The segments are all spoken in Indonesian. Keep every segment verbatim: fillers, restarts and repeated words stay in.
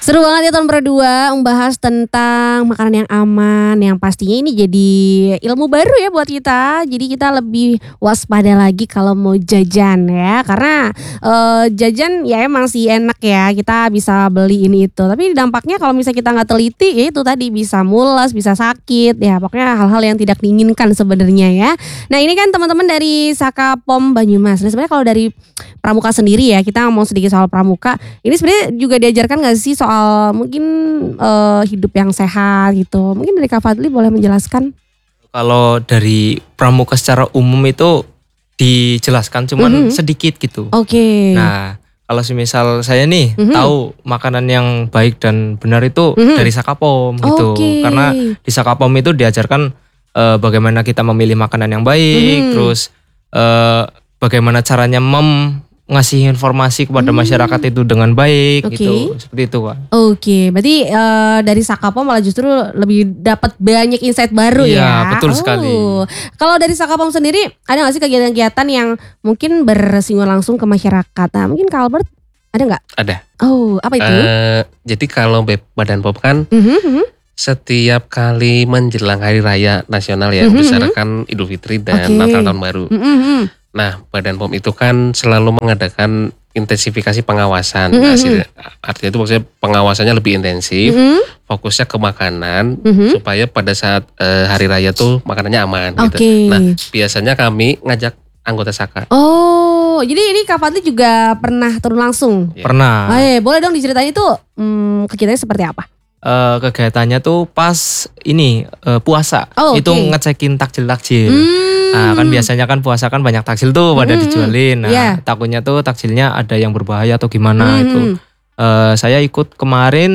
Seru banget ya tahun berdua membahas tentang makanan yang aman, yang pastinya ini jadi ilmu baru ya buat kita. Jadi kita lebih waspada lagi kalau mau jajan ya, karena uh, jajan ya emang sih enak ya, kita bisa beli ini itu. Tapi dampaknya kalau misalnya kita nggak teliti, ya itu tadi bisa mules, bisa sakit, ya pokoknya hal-hal yang tidak diinginkan sebenarnya ya. Nah ini kan teman-teman dari Saka Pom Banyumas. Nah sebenarnya kalau dari Pramuka sendiri ya, kita ngomong sedikit soal Pramuka. Ini sebenarnya juga diajarkan nggak sih soal mungkin uh, hidup yang sehat gitu. Mungkin dari Kak Fadli boleh menjelaskan? Kalau dari Pramuka secara umum itu dijelaskan cuman mm-hmm. sedikit gitu. Oke. Okay. Nah kalau misal saya nih mm-hmm. tahu makanan yang baik dan benar itu mm-hmm. dari Sakapom gitu. Okay. Karena di Sakapom itu diajarkan uh, bagaimana kita memilih makanan yang baik, mm-hmm. terus uh, bagaimana caranya mem ngasih informasi kepada hmm. masyarakat itu dengan baik okay. gitu, seperti itu Kak. Oke, okay. Berarti uh, dari Sakapom malah justru lebih dapat banyak insight baru iya, ya. Iya, betul oh. sekali. Kalau dari Sakapom sendiri ada nggak sih kegiatan-kegiatan yang mungkin bersinggungan langsung ke masyarakat? Nah, mungkin Kak Albert ada nggak? Ada. Oh, apa itu? Uh, jadi kalau Badan Pom kan mm-hmm. setiap kali menjelang Hari Raya Nasional ya, mm-hmm. misalkan Idul Fitri dan okay. Natal Tahun Baru. Mm-hmm. Nah, Badan Pom itu kan selalu mengadakan intensifikasi pengawasan. Mm-hmm. Artinya itu maksudnya pengawasannya lebih intensif, mm-hmm. fokusnya ke makanan, mm-hmm. supaya pada saat uh, hari raya tuh makanannya aman. Okay. Gitu. Nah, biasanya kami ngajak anggota Saka. Oh, jadi ini Kak Fadli juga pernah turun langsung? Ya. Pernah. Oh, iya. Boleh dong diceritain itu hmm, kegiatannya seperti apa? Uh, kegiatannya tuh pas ini uh, puasa, oh, itu okay. ngecekin takjil-takjil. Hmm. Nah kan biasanya kan puasa kan banyak takjil tuh pada hmm. dijualin. Nah yeah. takutnya tuh takjilnya ada yang berbahaya atau gimana hmm. itu. Uh, saya ikut kemarin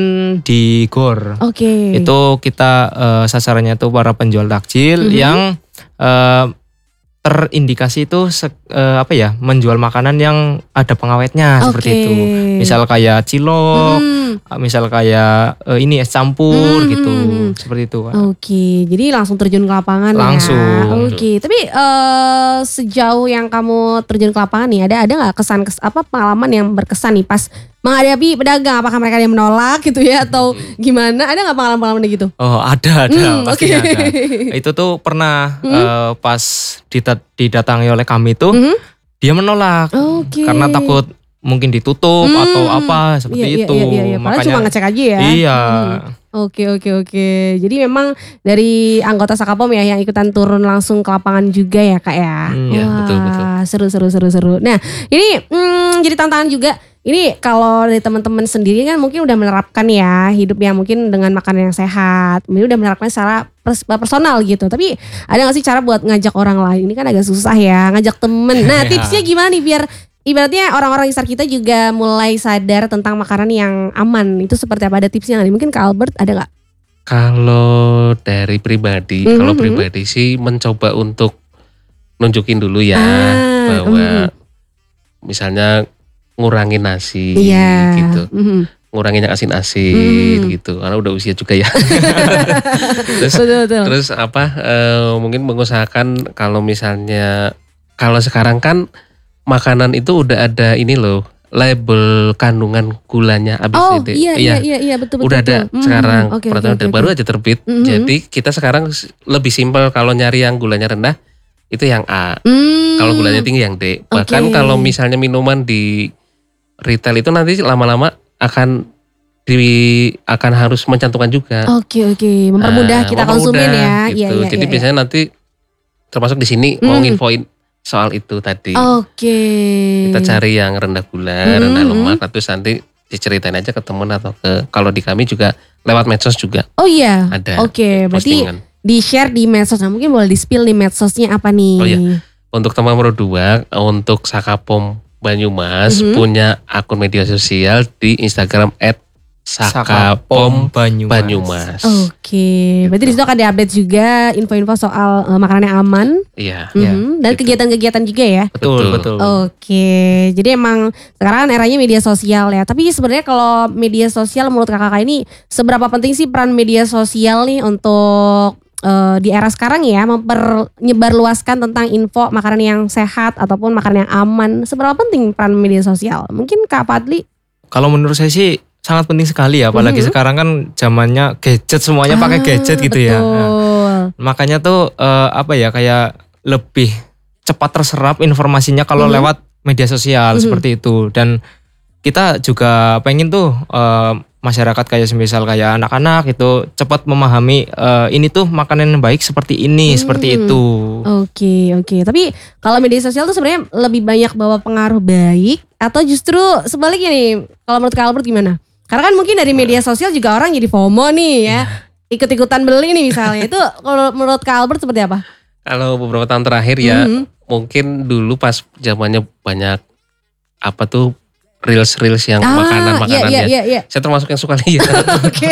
di Gor. Oke. Okay. Itu kita uh, sasarannya tuh para penjual takjil hmm. yang uh, terindikasi itu uh, apa ya menjual makanan yang ada pengawetnya okay. seperti itu. Misal kayak cilok, hmm. misal kayak uh, ini es campur hmm. gitu, seperti itu. Oke, okay. Jadi langsung terjun ke lapangan langsung. ya. Oke, okay. Tapi uh, sejauh yang kamu terjun ke lapangan nih, ada ada nggak kesan kes, apa pengalaman yang berkesan nih pas menghadapi pedagang? Apakah mereka yang menolak gitu ya atau gimana? Ada nggak pengalaman-pengalaman gitu? Oh ada ada hmm, pastinya okay. ada. Itu tuh pernah hmm? uh, pas didatangi oleh kami tuh hmm? dia menolak okay. karena takut mungkin ditutup hmm. atau apa seperti iya, itu. Iya, iya, iya. Makanya cuma ngecek aja ya. Iya. Hmm. Oke oke oke. Jadi memang dari anggota Sakapom ya yang ikutan turun langsung ke lapangan juga ya Kak ya. Hmm, ya, betul betul. Seru seru seru seru. Nah ini hmm, jadi tantangan juga. Ini kalau dari teman-teman sendiri kan mungkin udah menerapkan ya hidup yang mungkin dengan makanan yang sehat. Mungkin udah menerapkan secara pers- personal gitu. Tapi ada gak sih cara buat ngajak orang lain? Ini kan agak susah ya ngajak temen. Nah tipsnya gimana nih biar ibaratnya orang-orang di sekitar kita juga mulai sadar tentang makanan yang aman. Itu seperti apa? Ada tipsnya gak? Mungkin Kak Albert ada gak? Kalau dari pribadi, mm-hmm. kalau pribadi sih mencoba untuk nunjukin dulu ya ah, bahwa mm-hmm. misalnya ngurangin nasi yeah. gitu, mm-hmm. ngurangin yang asin-asin mm. gitu, karena udah usia juga ya. terus, betul, betul. terus apa? Uh, mungkin mengusahakan kalau misalnya kalau sekarang kan makanan itu udah ada ini loh, label kandungan gulanya A B C D. Oh iya iya iya, iya betul betul. Udah ada betul. sekarang, mm, okay, peraturan okay, okay, baru aja terbit. Mm-hmm. Jadi kita sekarang lebih simpel kalau nyari yang gulanya rendah itu yang A. Mm. Kalau gulanya tinggi yang D. Bahkan okay. kalau misalnya minuman di retail itu nanti lama-lama akan di akan harus mencantumkan juga. Oke okay, oke, okay. mempermudah nah, kita mempermudah, konsumen ya. Gitu. Iya, iya, Jadi iya, biasanya iya. nanti termasuk di sini mm. mau nginfoin soal itu tadi. Oke. Okay. Kita cari yang rendah gula, mm-hmm. rendah lemak, terus nanti diceritain aja ke temen atau ke kalau di kami juga lewat medsos juga. Oh iya. Ada. Oke, okay. Berarti di share di medsos. Nah, mungkin boleh di spill di medsosnya apa nih? Oh iya. Untuk teman berdua, untuk Sakapom Banyumas mm-hmm. punya akun media sosial di Instagram et Sakapom Banyumas. Banyumas. Oke, okay. Gitu. Berarti di situ akan diupdate juga info-info soal uh, makanan yang aman. Iya. Mm-hmm. Ya, dan gitu. Kegiatan-kegiatan juga ya. Betul betul. Oke, okay. Jadi emang sekarang kan eranya media sosial ya. Tapi sebenarnya kalau media sosial menurut kakak-kakak ini seberapa penting sih peran media sosial nih untuk Uh, di era sekarang ya menyebarluaskan tentang info makanan yang sehat ataupun makanan yang aman. Seberapa penting peran media sosial? Mungkin Kak Fadli? Kalau menurut saya sih sangat penting sekali ya, apalagi mm-hmm. sekarang kan zamannya gadget, semuanya ah, pakai gadget gitu betul. ya. Nah, makanya tuh uh, apa ya kayak lebih cepat terserap informasinya kalau mm-hmm. lewat media sosial mm-hmm. seperti itu. Dan kita juga pengen tuh uh, masyarakat kayak semisal kayak anak-anak itu cepat memahami uh, ini tuh makanan yang baik seperti ini, hmm. seperti itu. Oke, oke. Tapi kalau media sosial tuh sebenarnya lebih banyak bawa pengaruh baik atau justru sebaliknya nih? Kalau menurut Kak Albert gimana? Karena kan mungkin dari media sosial juga orang jadi FOMO nih ya. Ikut-ikutan beli nih misalnya. Itu kalau menurut Kak Albert seperti apa? Kalau beberapa tahun terakhir ya, mm-hmm. mungkin dulu pas zamannya banyak apa tuh reels-reels yang ah, makanan-makanan iya, iya, ya. Iya, iya. Saya termasuk yang suka lihat. Oke.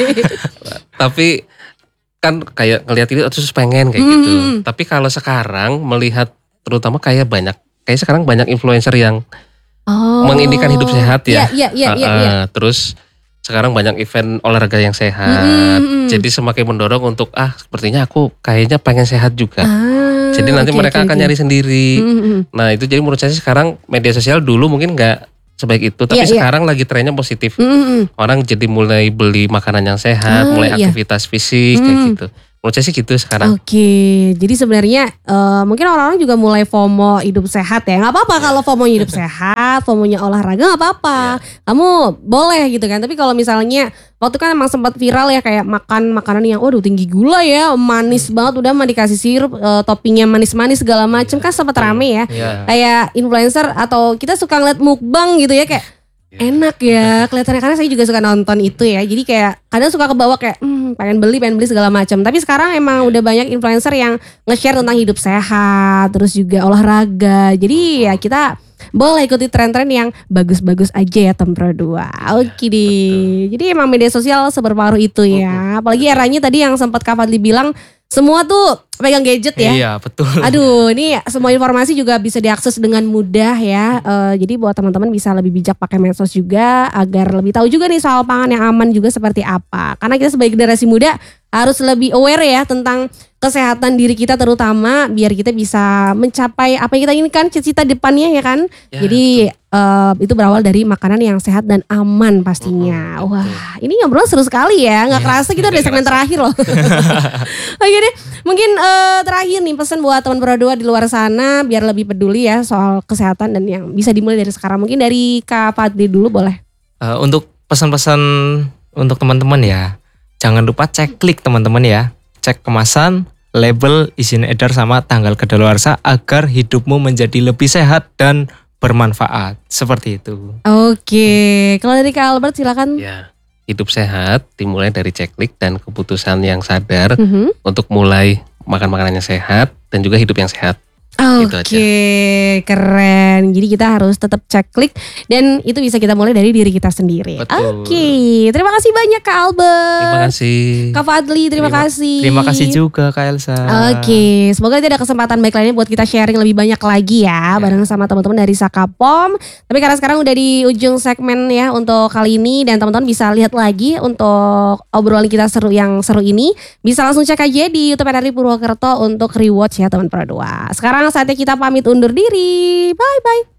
Tapi kan kayak ngelihat ini terus pengen kayak hmm. gitu. Tapi kalau sekarang melihat terutama kayak banyak, kayak sekarang banyak influencer yang oh. mengindikan hidup sehat ya. Iya, iya, iya, uh, iya. Terus sekarang banyak event olahraga yang sehat. Hmm. Jadi semakin mendorong untuk ah sepertinya aku kayaknya pengen sehat juga. Ah, jadi nanti okay, mereka okay, akan okay. nyari sendiri. Hmm. Nah itu jadi menurut saya sekarang media sosial dulu mungkin nggak sebaik itu, tapi yeah, sekarang yeah. lagi trennya positif. Mm-hmm. Orang jadi mulai beli makanan yang sehat, ah, mulai iya. aktivitas fisik mm. kayak gitu. Menurut saya sih gitu sekarang. Oke, okay. Jadi sebenarnya uh, mungkin orang-orang juga mulai FOMO hidup sehat ya. Gak apa-apa kalau FOMO hidup sehat, FOMOnya olahraga gak apa-apa. Yeah. Kamu boleh gitu kan. Tapi kalau misalnya waktu kan emang sempat viral ya kayak makan makanan yang waduh tinggi gula ya, manis hmm. banget, udah mah dikasih sirup, uh, toppingnya manis-manis segala macem kan sempat rame ya. Yeah. Kayak influencer atau kita suka ngeliat mukbang gitu ya kayak enak ya kelihatannya, karena saya juga suka nonton itu ya. Jadi kayak kadang suka kebawa kayak hmm, pengen beli pengen beli segala macam. Tapi sekarang emang udah banyak influencer yang nge-share tentang hidup sehat, terus juga olahraga. Jadi ya kita boleh ikuti tren-tren yang bagus-bagus aja ya Tempro dua. Oke deh. Jadi emang media sosial seberpengaruh itu ya. Apalagi eranya tadi yang sempat Kak Fadli bilang semua tuh pegang gadget ya. Iya betul. Aduh ini semua informasi juga bisa diakses dengan mudah ya. Uh, jadi buat teman-teman bisa lebih bijak pakai medsos juga agar lebih tahu juga nih soal pangan yang aman juga seperti apa. Karena kita sebagai generasi muda harus lebih aware ya tentang kesehatan diri kita terutama biar kita bisa mencapai apa yang kita inginkan, cita-cita depannya ya kan. Ya, jadi uh, itu berawal dari makanan yang sehat dan aman pastinya. Oh, wah ini ngobrol seru sekali ya. Gak ya, kerasa kita udah segmen terakhir loh. Oke deh mungkin uh, terakhir nih pesan buat teman Pro dua di luar sana biar lebih peduli ya soal kesehatan dan yang bisa dimulai dari sekarang. Mungkin dari Kak Fadli dulu boleh. Uh, untuk pesan-pesan untuk teman-teman ya. Jangan lupa cek klik teman-teman ya. Cek kemasan, label, izin edar sama tanggal kadaluarsa agar hidupmu menjadi lebih sehat dan bermanfaat. Seperti itu. Oke, kalau dari Kak Albert silakan. Ya, hidup sehat dimulai dari ceklik dan keputusan yang sadar mm-hmm. untuk mulai makan makanan yang sehat dan juga hidup yang sehat. Oke, okay, keren. Jadi kita harus tetap cek klik dan itu bisa kita mulai dari diri kita sendiri. Oke, okay. Terima kasih banyak Kak Albert. Terima kasih. Kak Fadli, terima, terima kasih. Terima kasih juga Kak Elsa. Oke, okay. Semoga nanti ada kesempatan baik lainnya buat kita sharing lebih banyak lagi ya, ya. Bareng sama teman-teman dari Sakapom. Tapi karena sekarang udah di ujung segmen ya untuk kali ini dan teman-teman bisa lihat lagi untuk obrolan kita seru yang seru ini. Bisa langsung cek aja di YouTube R R I Purwokerto untuk rewatch ya teman Pro dua. Sekarang saatnya kita pamit undur diri. Bye bye.